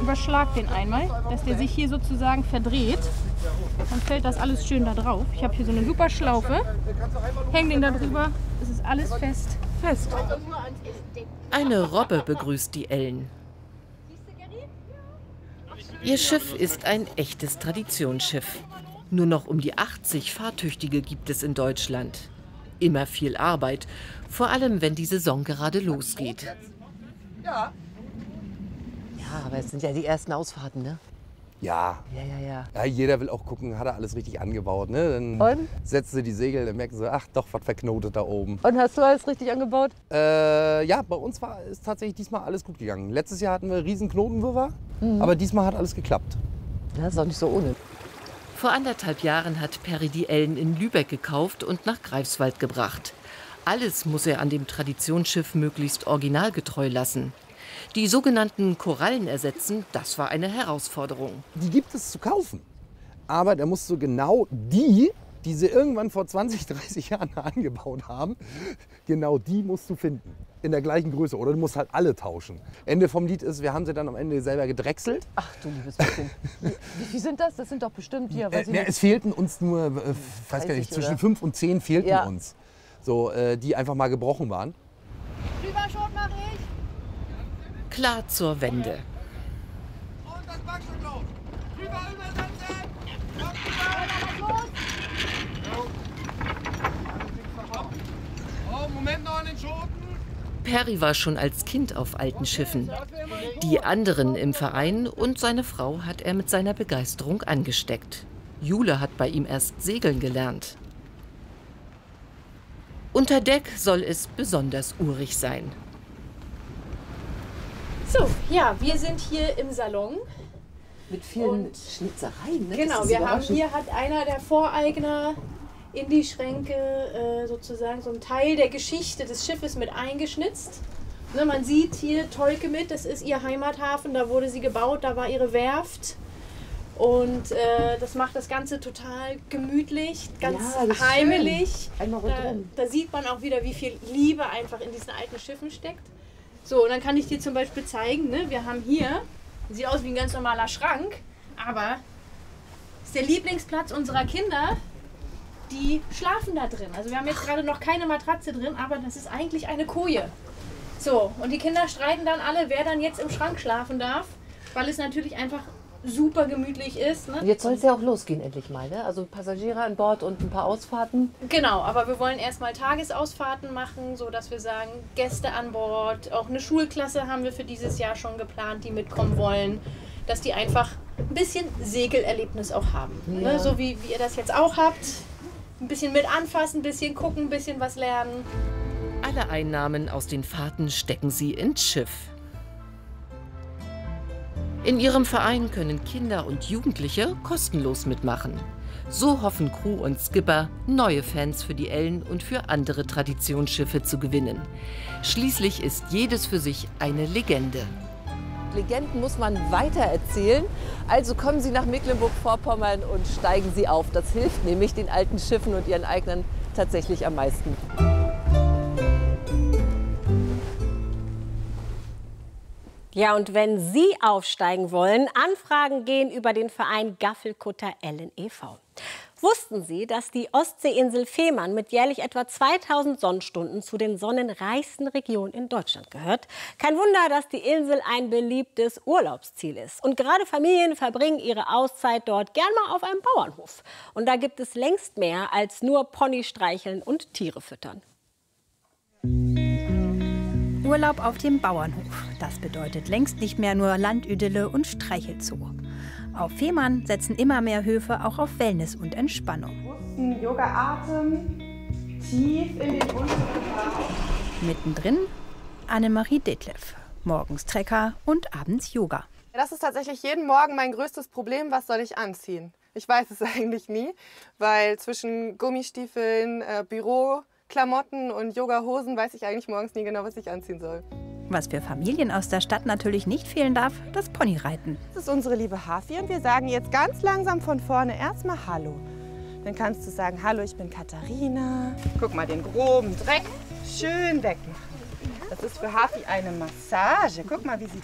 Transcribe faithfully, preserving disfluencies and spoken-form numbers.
überschlag den einmal, dass der sich hier sozusagen verdreht. Dann fällt das alles schön da drauf. Ich habe hier so eine super Schlaufe, hänge den da drüber, es ist alles fest. Fest. Eine Robbe begrüßt die Ellen. Ihr Schiff ist ein echtes Traditionsschiff. Nur noch um die achtzig Fahrtüchtige gibt es in Deutschland. Immer viel Arbeit, vor allem wenn die Saison gerade losgeht. Ja. Ja, aber es sind ja die ersten Ausfahrten, ne? Ja. Ja, ja, ja. Ja, jeder will auch gucken, hat er alles richtig angebaut. Ne? Dann Und? setzen sie die Segel, dann merken sie, ach doch, was verknotet da oben. Und hast du alles richtig angebaut? Äh, ja, bei uns war es tatsächlich diesmal alles gut gegangen. Letztes Jahr hatten wir riesen Knotenwirrwarr, mhm. aber diesmal hat alles geklappt. Das ist auch nicht so ohne. Vor anderthalb Jahren hat Perry die Ellen in Lübeck gekauft und nach Greifswald gebracht. Alles muss er an dem Traditionsschiff möglichst originalgetreu lassen. Die sogenannten Korallen ersetzen, das war eine Herausforderung. Die gibt es zu kaufen, aber da musst du genau die, die sie irgendwann vor zwanzig, dreißig Jahren angebaut haben, genau die musst du finden. In der gleichen Größe. Oder du musst halt alle tauschen. Ende vom Lied ist, wir haben sie dann am Ende selber gedrechselt. Ach du liebes bisschen. Wie, wie viel sind das? Das sind doch bestimmt hier. Äh, ja, es fehlten uns nur, äh, weiß gar nicht, zwischen fünf und zehn fehlten ja. uns. So, äh, die einfach mal gebrochen waren. Rüberschot mach ich. Klar zur Wende. Und das Backstück los. Rüber übersetzen. Oh, Moment noch an den Schoten. Perry war schon als Kind auf alten Schiffen. Die anderen im Verein und seine Frau hat er mit seiner Begeisterung angesteckt. Jule hat bei ihm erst segeln gelernt. Unter Deck soll es besonders urig sein. So, ja, wir sind hier im Salon. Mit vielen und Schnitzereien, ne? Genau, wir haben hier hat einer der Voreigner in die Schränke äh, sozusagen so einen Teil der Geschichte des Schiffes mit eingeschnitzt. Ne, man sieht hier Tolke mit, das ist ihr Heimathafen, da wurde sie gebaut, da war ihre Werft. Und äh, das macht das Ganze total gemütlich, ganz ja, heimelig. Einmal da, da sieht man auch wieder, wie viel Liebe einfach in diesen alten Schiffen steckt. So, und dann kann ich dir zum Beispiel zeigen, ne, wir haben hier, sieht aus wie ein ganz normaler Schrank, aber ist der Lieblingsplatz unserer Kinder, die schlafen da drin. Also wir haben jetzt gerade noch keine Matratze drin, aber das ist eigentlich eine Koje. So, und die Kinder streiten dann alle, wer dann jetzt im Schrank schlafen darf, weil es natürlich einfach super gemütlich ist. Ne? Jetzt soll es ja auch losgehen endlich mal, ne? Also Passagiere an Bord und ein paar Ausfahrten. Genau, aber wir wollen erstmal Tagesausfahrten machen, so dass wir sagen, Gäste an Bord, auch eine Schulklasse haben wir für dieses Jahr schon geplant, die mitkommen wollen, dass die einfach ein bisschen Segelerlebnis auch haben. Ja. Ne? So wie, wie ihr das jetzt auch habt. Ein bisschen mit anfassen, ein bisschen gucken, ein bisschen was lernen. Alle Einnahmen aus den Fahrten stecken sie ins Schiff. In ihrem Verein können Kinder und Jugendliche kostenlos mitmachen. So hoffen Crew und Skipper, neue Fans für die Ellen und für andere Traditionsschiffe zu gewinnen. Schließlich ist jedes für sich eine Legende. Legenden muss man weitererzählen. Also kommen Sie nach Mecklenburg-Vorpommern und steigen Sie auf. Das hilft nämlich den alten Schiffen und ihren Eignern tatsächlich am meisten. Ja, und wenn Sie aufsteigen wollen, Anfragen gehen über den Verein Gaffelkutter Ellen e V Wussten Sie, dass die Ostseeinsel Fehmarn mit jährlich etwa zweitausend Sonnenstunden zu den sonnenreichsten Regionen in Deutschland gehört? Kein Wunder, dass die Insel ein beliebtes Urlaubsziel ist. Und gerade Familien verbringen ihre Auszeit dort gern mal auf einem Bauernhof. Und da gibt es längst mehr als nur Pony streicheln und Tiere füttern. Urlaub auf dem Bauernhof. Das bedeutet längst nicht mehr nur Landidylle und Streichelzoo. Auf Fehmarn setzen immer mehr Höfe auch auf Wellness und Entspannung. Yoga-Atem, tief in den unteren Bauch. Mittendrin Annemarie Ditlev. Morgens Trecker und abends Yoga. Das ist tatsächlich jeden Morgen mein größtes Problem. Was soll ich anziehen? Ich weiß es eigentlich nie, weil zwischen Gummistiefeln, äh, Büroklamotten und Yogahosen weiß ich eigentlich morgens nie genau, was ich anziehen soll. Was für Familien aus der Stadt natürlich nicht fehlen darf, das Ponyreiten. Das ist unsere liebe Hafi und wir sagen jetzt ganz langsam von vorne erstmal Hallo. Dann kannst du sagen, hallo, ich bin Katharina. Guck mal, den groben Dreck schön wegmachen. Das ist für Hafi eine Massage. Guck mal, wie sie